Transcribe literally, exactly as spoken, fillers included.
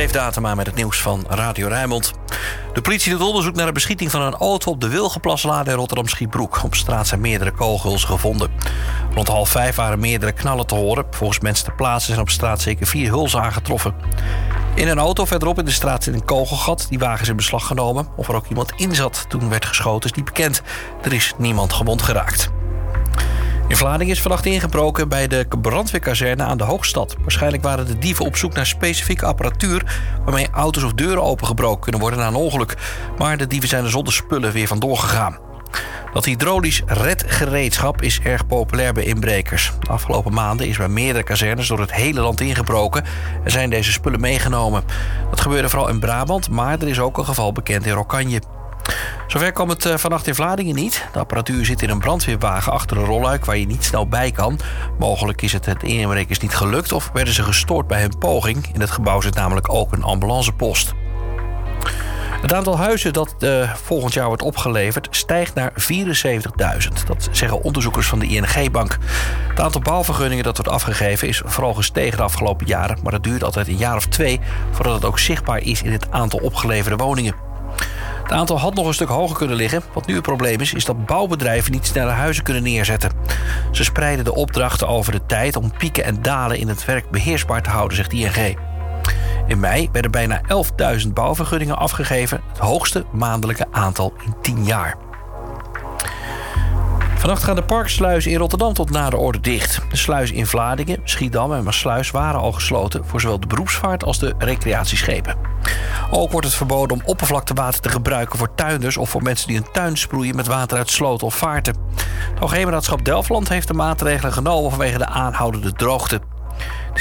Dave Datema met het nieuws van Radio Rijnmond. De politie doet onderzoek naar de beschieting van een auto op de Wilgenplaslaan in Rotterdam-Schiebroek. Op straat zijn meerdere kogelhulzen gevonden. Rond half vijf waren meerdere knallen te horen. Volgens mensen ter plaatse zijn op straat zeker vier hulzen aangetroffen. In een auto verderop in de straat zit een kogelgat. Die wagen is in beslag genomen. Of er ook iemand in zat toen werd geschoten is niet bekend. Er is niemand gewond geraakt. In Vlaardingen is vannacht ingebroken bij de brandweerkazerne aan de Hoogstad. Waarschijnlijk waren de dieven op zoek naar specifieke apparatuur waarmee auto's of deuren opengebroken kunnen worden na een ongeluk. Maar de dieven zijn er zonder spullen weer vandoor gegaan. Dat hydraulisch redgereedschap is erg populair bij inbrekers. De afgelopen maanden is bij meerdere kazernes door het hele land ingebroken en zijn deze spullen meegenomen. Dat gebeurde vooral in Brabant, maar er is ook een geval bekend in Rokkanje. Zover kwam het vannacht in Vlaardingen niet. De apparatuur zit in een brandweerwagen achter een rolluik waar je niet snel bij kan. Mogelijk is het de inbrekers niet gelukt of werden ze gestoord bij hun poging. In het gebouw zit namelijk ook een ambulancepost. Het aantal huizen dat uh, volgend jaar wordt opgeleverd stijgt naar vierenzeventigduizend. Dat zeggen onderzoekers van de I N G-bank. Het aantal bouwvergunningen dat wordt afgegeven is vooral gestegen de afgelopen jaren. Maar het duurt altijd een jaar of twee voordat het ook zichtbaar is in het aantal opgeleverde woningen. Het aantal had nog een stuk hoger kunnen liggen. Wat nu het probleem is, is dat bouwbedrijven niet sneller huizen kunnen neerzetten. Ze spreiden de opdrachten over de tijd om pieken en dalen in het werk beheersbaar te houden, zegt I N G. In mei werden bijna elfduizend bouwvergunningen afgegeven. Het hoogste maandelijke aantal in tien jaar. Vannacht gaan de parksluizen in Rotterdam tot na de orde dicht. De sluizen in Vlaardingen, Schiedam en Maassluis waren al gesloten voor zowel de beroepsvaart als de recreatieschepen. Ook wordt het verboden om oppervlaktewater te gebruiken voor tuinders of voor mensen die een tuin sproeien met water uit sloten of vaarten. Het Hoogheemraadschap Delfland heeft de maatregelen genomen vanwege de aanhoudende droogte. De